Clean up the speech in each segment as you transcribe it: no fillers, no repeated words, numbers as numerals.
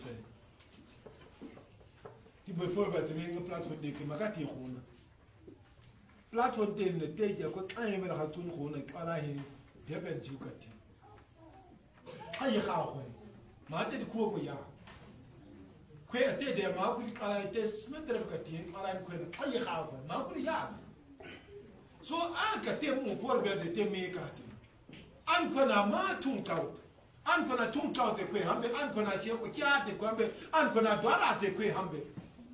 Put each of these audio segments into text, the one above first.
say. Before but the main platform they came at the home. Platform then the take a quick I am a tune home and Kalahi, Deben Jukati. I how way. Martin Kuya. Quay a day, Mark Kala test Smithrakati, and I how Mark Yard. So I can tell you for better to make at him. Ancona ma tuntout. Ancona tuntout the quay humble, Ancona Siakia the Quambe, Ancona Dora the quay humble.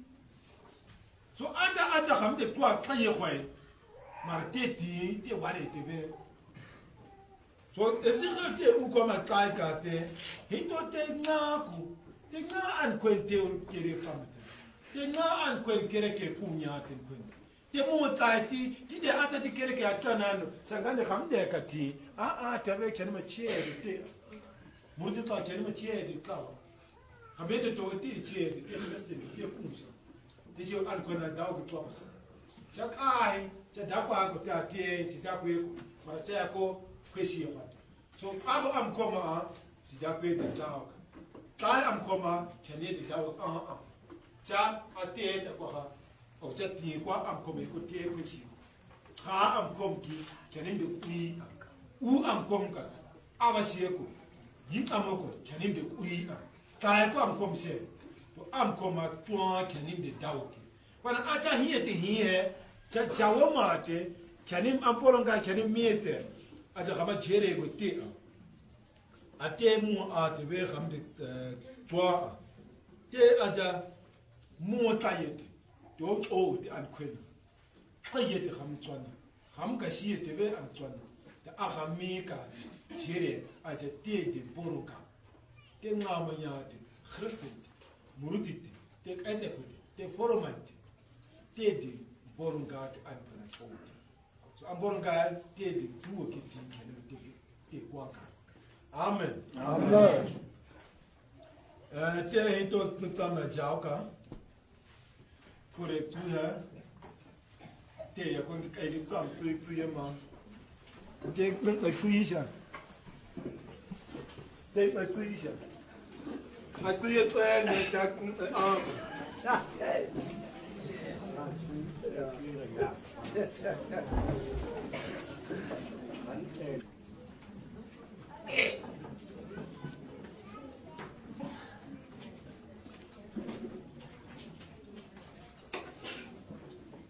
So under Ham the Qua Kayaway, Marteti, the Wally TV. So a secret who come at Kaikate, he don't take Naku, the Na and Quentin Kiri Committee, the Na and Quentin Punyat and Quentin. The more tighty, did the other the Kereka Tanan, Sangana Hamdekati, Tabe Kenma chair, Mutita Kenma chair, the cow. I made it to a tea chair, the interesting, the Kunsa. This is Ancona Dog Claus. Jack I, Jadapa, Tate, Sidakwe, Marseco, Quisian. So I'm comma, Sidakwe the dog. I am comma, Canadian dog, Jab, a tea, the Goha. Or just the qua am come could take with you. Ha am come ki, can him the queen. U am come cut. Avasiaco. Yik amoko, can him the queen. Taiko am come say. Am come at point, can him the dowky. When I tell here to hear, Chawamate, can him Ampolonga, can him meet there. As a Hamajere with tea. A temu at the way from the toa. Te as a more tired. Don't old and queen. Quiet the Hamtwana. Hamkashi TV and Twana. The Ahamika, Jeret, as a tea de Boroka. Take Namayat, Christian, Murutit, take adequate, take format, take the Borongat and Penacode. So I'm Borongat, take the two kitty can take Waka. Amen. Amen. Tell him to Tama Jauka. Correct, they are going to take something to your mom. Take like Quisha. Take like Quisha. I see it when they check the arm. Yeah.